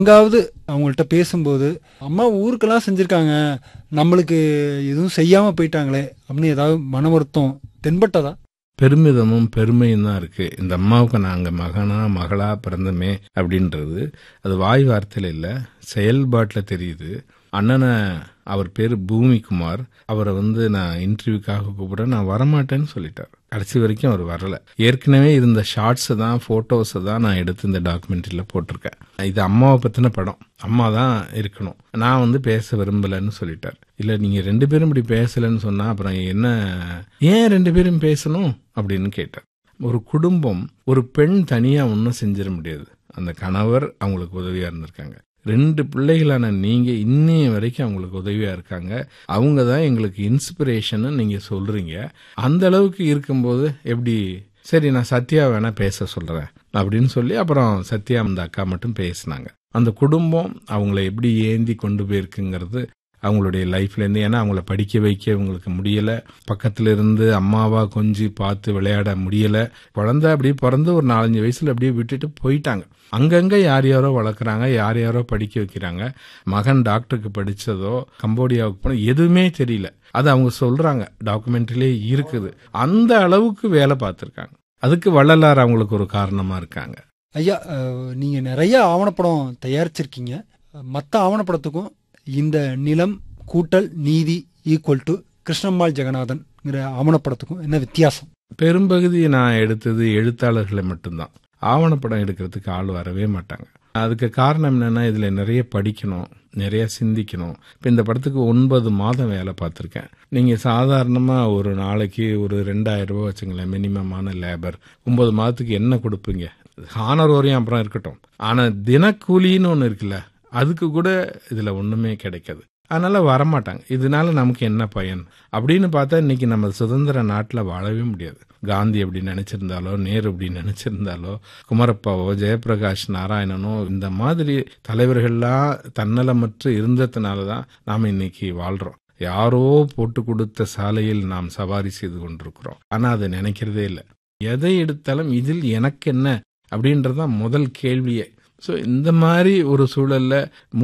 எங்காவது அவங்கள்ட்ட பேசும்போது, அம்மா ஊருக்கெல்லாம் செஞ்சிருக்காங்க, நம்மளுக்கு எதுவும் செய்யாம போயிட்டாங்களே அப்படின்னு ஏதாவது மன வருத்தம் தென்பட்டதா? பெருமிதமும் பெருமையும் தான் இருக்கு. இந்த அம்மாவுக்கு நாங்க மகனா மகளா பிறந்தமே அப்படின்றது அது வாய் வார்த்தையில இல்ல, செயல்பாட்டுல தெரியுது. அண்ணனை, அவர் பேரு பூமிகுமார், அவரை நான் இன்டர்வியூக்காக கூப்பிட நான் வரமாட்டேன்னு சொல்லிட்டார். கடைசி வரைக்கும் அவர் வரல. ஏற்கனவே இருந்த ஷார்ட்ஸ் தான், போட்டோஸ் தான் நான் எடுத்து இந்த டாக்குமெண்ட்ரியில போட்டிருக்கேன். இது அம்மாவை பத்தின படம், அம்மா தான் இருக்கணும், நான் பேச விரும்பலன்னு சொல்லிட்டார். இல்ல, நீங்க 2 பேரும் இப்படி பேசலன்னு சொன்னா அப்புறம் என்ன, ஏன் 2 பேரும் பேசணும் அப்படின்னு கேட்டார். ஒரு குடும்பம், ஒரு பெண் தனியா ஒன்னும் செஞ்சிட முடியாது. அந்த கணவர் அவங்களுக்கு உதவியா இருந்திருக்காங்க. 2 பிள்ளைகளான நீங்க இன்னைய வரைக்கும் அவங்களுக்கு உதவியா இருக்காங்க. அவங்க தான் எங்களுக்கு இன்ஸ்பிரேஷன் நீங்க சொல்றீங்க. அந்த அளவுக்கு இருக்கும்போது எப்படி, சரி நான் சத்யா வேணா பேச சொல்றேன் அப்படின்னு சொல்லி அப்புறம் சத்யா அந்த அக்கா மட்டும் பேசினாங்க. அந்த குடும்பம் அவங்கள எப்படி ஏந்தி கொண்டு போயிருக்குங்கிறது அவங்களுடைய லைஃப்ல இருந்து. ஏன்னா அவங்கள படிக்க வைக்க இவங்களுக்கு முடியல, பக்கத்துல இருந்து அம்மாவா கொஞ்சி பார்த்து விளையாட முடியல. குழந்தை அப்படியே பிறந்து ஒரு 4-5 வயசுல அப்படியே விட்டுட்டு போயிட்டாங்க. அங்கங்க யார் யாரோ வளர்க்குறாங்க, யார் யாரோ படிக்க வைக்கிறாங்க. மகன் டாக்டருக்கு படிச்சதோ கம்போடியாவுக்கு போன எதுவுமே தெரியல. அது அவங்க சொல்றாங்க, டாக்குமெண்ட்ரியிலே இருக்குது. அந்த அளவுக்கு வேலை பார்த்துருக்காங்க. அதுக்கு வள்ளலார் அவங்களுக்கு ஒரு காரணமா இருக்காங்க. ஐயா, நீங்க நிறைய ஆவணப்படம் தயாரிச்சிருக்கீங்க. மற்ற ஆவணப்படத்துக்கும் இந்த நிலம் கூட்டல் நீதி ஈக்குவல் டு கிருஷ்ணம்மாள் ஜெகநாதன்ங்கிற ஆவணப்படத்துக்கும் என்ன வித்தியாசம்? பெரும்பகுதி நான் எடுத்தது எழுத்தாளர்களை மட்டும்தான். ஆவணப்படம் எடுக்கிறதுக்கு ஆள் வரவே மாட்டாங்க. அதுக்கு காரணம் என்னன்னா, இதுல நிறைய படிக்கணும், நிறைய சிந்திக்கணும். இப்ப இந்த படத்துக்கு 9 மாதம் வேலை பார்த்திருக்கேன். நீங்க சாதாரணமா ஒரு நாளைக்கு ஒரு 2000 ரூபாய் வச்சுங்களேன், மினிமமான லேபர். 9 மாதத்துக்கு என்ன கொடுப்பீங்க? ஹானரோரியம் அப்புறம் இருக்கட்டும், ஆனா தினக்கூலின்னு ஒண்ணு இருக்குல்ல, அதுக்கு கூட இதுல ஒண்ணுமே கிடைக்காது. அதனால வரமாட்டாங்க. இதனால நமக்கு என்ன பயன் அப்படின்னு பார்த்தா, இன்னைக்கு நம்ம சுதந்திர நாட்டில் வாழவே முடியாது. காந்தி எப்படி நினைச்சிருந்தாலோ, நேரு எப்படி நினைச்சிருந்தாலோ, குமரப்பாவோ, ஜெயபிரகாஷ் நாராயணனோ, இந்த மாதிரி தலைவர்கள்லாம் தன்னலமற்று இருந்ததுனாலதான் நாம இன்னைக்கு வாழ்றோம். யாரோ போட்டு கொடுத்த சாலையில் நாம் சவாரி செய்து கொண்டிருக்கிறோம். ஆனா அதை நினைக்கிறதே இல்லை. எதை எடுத்தாலும் இதில் எனக்கு என்ன அப்படின்றதான் முதல் கேள்வியே. ஸோ இந்த மாதிரி ஒரு சூழல்ல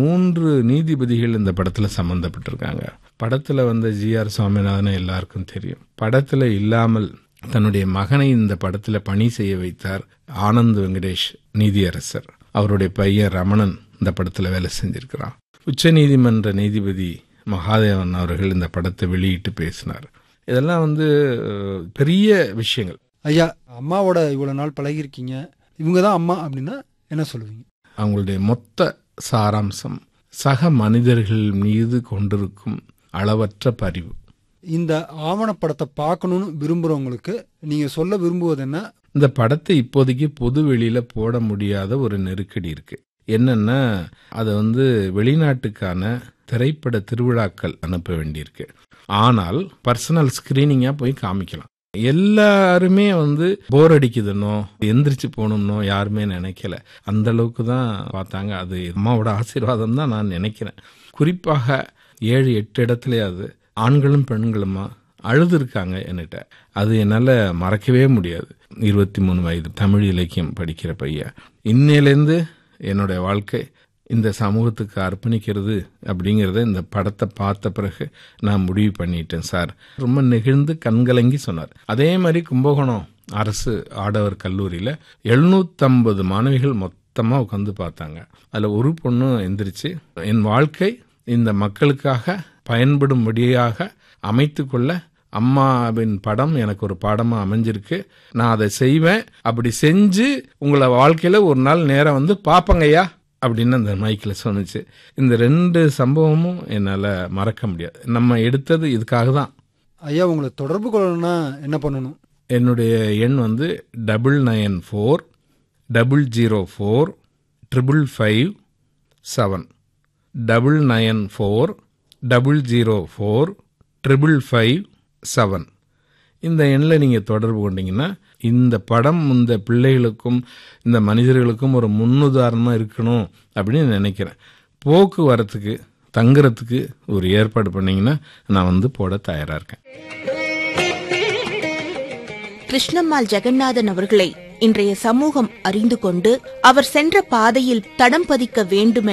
3 நீதிபதிகள் இந்த படத்துல சம்பந்தப்பட்டிருக்காங்க. படத்துல ஜி.ஆர். சுவாமிநாதன் எல்லாருக்கும் தெரியும். படத்துல இல்லாமல் தன்னுடைய மகனை இந்த படத்துல பணி செய்ய வைத்தார் ஆனந்த் வெங்கடேஷ் நீதியரசர். அவருடைய பையன் ரமணன் இந்த படத்துல வேலை செஞ்சிருக்கிறான். உச்ச நீதிமன்ற நீதிபதி மகாதேவன் அவர்கள் இந்த படத்தை வெளியிட்டு பேசினார். இதெல்லாம் பெரிய விஷயங்கள். ஐயா, அம்மாவோட இவ்வளவு நாள் பழகிருக்கீங்க, இவங்கதான் அம்மா அப்படின்னா என்ன சொல்லுவீங்க? அவங்களுடைய மொத்த சாராம்சம் சக மனிதர்கள் மீது கொண்டிருக்கும் அளவற்ற பரிவு. இந்த ஆவணப்படத்தை பார்க்கணும்னு விரும்புறவங்களுக்கு நீங்க சொல்ல விரும்புவது என்ன? இந்த படத்தை இப்போதைக்கு பொது வெளியில போட முடியாத ஒரு நெருக்கடி இருக்கு. என்னன்னா, அதை வெளிநாட்டுக்கான திரைப்பட திருவிழாக்கள் அனுப்ப வேண்டியிருக்கு. ஆனால் பர்சனல் ஸ்கிரீனிங்கா போய் காமிக்கலாம். எல்லாருமே போர் அடிக்குதுன்னோ எந்திரிச்சு போகணும்னோ யாருமே நினைக்கல. அந்த அளவுக்கு தான் பார்த்தாங்க. அது அம்மாவோட ஆசீர்வாதம் தான் நான் நினைக்கிறேன். குறிப்பாக 7-8 இடத்துலயாவது ஆண்களும் பெண்களுமா அழுது இருக்காங்க என்கிட்ட. அது என்னால மறக்கவே முடியாது. 23 வயது தமிழ் இலக்கியம் படிக்கிற பையன். இன்னையிலேருந்து என்னுடைய வாழ்க்கை இந்த சமூகத்துக்கு அர்ப்பணிக்கிறது அப்படிங்கறத இந்த படத்தை பார்த்த பிறகு நான் முடிவு பண்ணிட்டேன் சார். ரொம்ப நெகிழ்ந்து கண்கலங்கி சொன்னார். அதே மாதிரி கும்பகோணம் அரசு ஆடவர் கல்லூரியில 750 மாணவிகள் மொத்தமா உட்காந்து பார்த்தாங்க. அதுல ஒரு பொண்ணு எந்திரிச்சு, என் வாழ்க்கை இந்த மக்களுக்காக பயன்படும்படியாக அமைத்துக்கொள்ள அம்மாவின் படம் எனக்கு ஒரு பாடமா அமைஞ்சிருக்கு, நான் அதை செய்வேன், அப்படி செஞ்சு உங்களை வாழ்க்கையில ஒரு நாள் நேரம் பாப்பங்கய்யா அப்படின்னு அந்த மைக்கில் சொன்னிச்சு. இந்த 2 சம்பவமும் என்னால மறக்க முடியாது. நம்ம எடுத்தது இதுக்காக தான். ஐயா, உங்களை தொடர்பு கொள்ளணும்னா என்ன பண்ணணும்? என்னுடைய எண் 994 004 555 994 004 555. இந்த எண்ணில் நீங்க தொடர்பு கொண்டீங்கன்னா, இந்த படம் இந்த பிள்ளைகளுக்கும் இந்த மனிதர்களுக்கும் ஒரு முன்னுதாரணமா இருக்கணும் அப்படின்னு நினைக்கிறேன். போக்குவரத்துக்கு தங்குறதுக்கு ஒரு ஏற்பாடு பண்ணீங்கன்னா நான் போட தயாரா இருக்கேன். கிருஷ்ணம்மாள் ஜெகநாதன் அவர்களை இன்றைய சமூகம் அறிந்து கொண்டு அவர் சென்ற பாதையில் தடம் பதிக்க வேண்டும்